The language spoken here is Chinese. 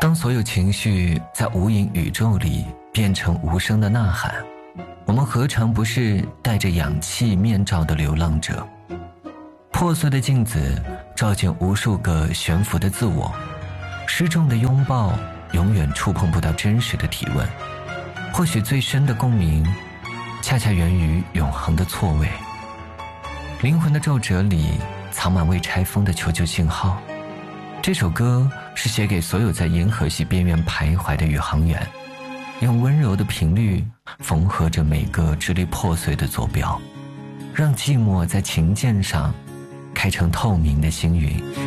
当所有情绪在无垠宇宙里变成无声的呐喊，我们何尝不是戴着氧气面罩的流浪者？破碎的镜子照见无数个悬浮的自我，失重的拥抱永远触碰不到真实的体温。或许最深的共鸣恰恰源于永恒的错位。灵魂的皱褶里藏满未拆封的求救信号。这首歌是写给所有在银河系边缘徘徊的宇航员，用温柔的频率缝合着每个支离破碎的坐标，让寂寞在琴键上开成透明的星云。